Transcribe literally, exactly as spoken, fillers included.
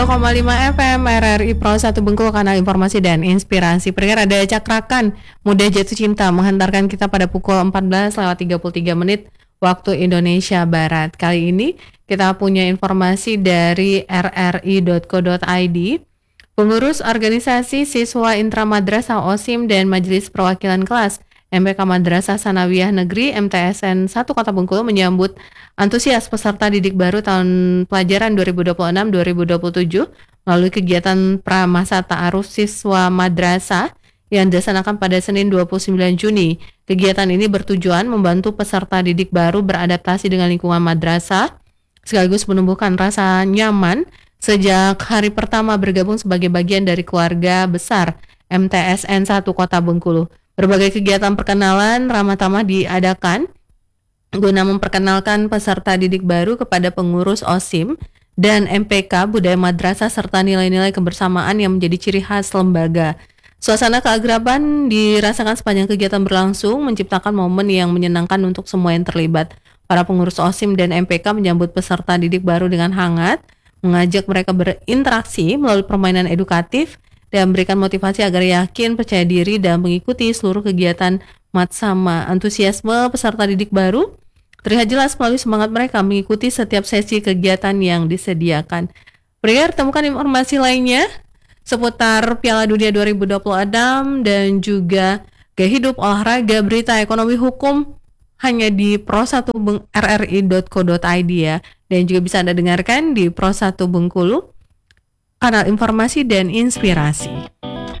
satu koma lima F M R R I Pro satu Bengkulu, kanal informasi dan inspirasi. Pendengar, ada cakrakan mudah jatuh cinta menghantarkan kita pada pukul empat belas lewat tiga puluh tiga menit waktu Indonesia Barat. Kali ini kita punya informasi dari r r i dot co dot i d. Pengurus organisasi siswa intramadrasah O S I M dan Majelis Perwakilan Kelas M P K Madrasah Sanawiyah Negeri M T S N satu Kota Bengkulu menyambut antusias peserta didik baru tahun pelajaran dua ribu dua puluh enam dua ribu dua puluh tujuh melalui kegiatan Pramasa Ta'aruf Siswa Madrasah yang dilaksanakan pada Senin dua puluh sembilan Juni. Kegiatan ini bertujuan membantu peserta didik baru beradaptasi dengan lingkungan madrasah, sekaligus menumbuhkan rasa nyaman sejak hari pertama bergabung sebagai bagian dari keluarga besar M T S N satu Kota Bengkulu. Berbagai kegiatan perkenalan ramah tamah diadakan guna memperkenalkan peserta didik baru kepada pengurus O S I M dan M P K budaya madrasah serta nilai-nilai kebersamaan yang menjadi ciri khas lembaga. Suasana keagraban dirasakan sepanjang kegiatan berlangsung, menciptakan momen yang menyenangkan untuk semua yang terlibat. Para pengurus O S I M dan M P K menyambut peserta didik baru dengan hangat, mengajak mereka berinteraksi melalui permainan edukatif dan memberikan motivasi agar yakin, percaya diri, dan mengikuti seluruh kegiatan matsama. Antusiasme peserta didik baru terlihat jelas melalui semangat mereka mengikuti setiap sesi kegiatan yang disediakan. Pendengar, temukan informasi lainnya seputar Piala Dunia dua ribu dua puluh enam dan juga gaya hidup, olahraga, berita, ekonomi, hukum hanya di pro satu r r i dot co dot i d ya. Dan juga bisa Anda dengarkan di Pro satu Bengkulu, kanal informasi dan inspirasi.